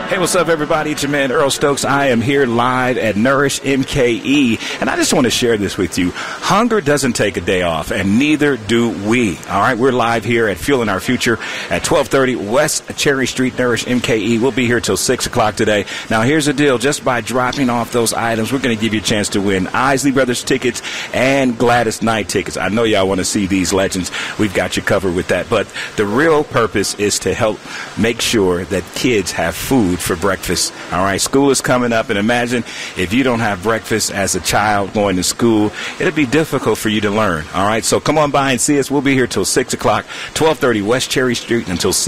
Hey, what's up, everybody? It's your man, Earl Stokes. I am here live at Nourish MKE, and I just want to share this with you. Hunger doesn't take a day off, and neither do we. All right, we're live here at Fueling Our Future at 1230 West Cherry Street, Nourish MKE. We'll be here till 6 o'clock today. Now, here's the deal. Just by dropping off those items, we're going to give you a chance to win Isley Brothers tickets and Gladys Knight tickets. I know y'all want to see these legends. We've got you covered with that. But the real purpose is to help make sure that kids have food for breakfast. All right, school is coming up, and imagine if you don't have breakfast as a child going to school, it'll be difficult for you to learn. All right, so come on by and see us. We'll be here till 6 o'clock, 1230 West Cherry Street until 6.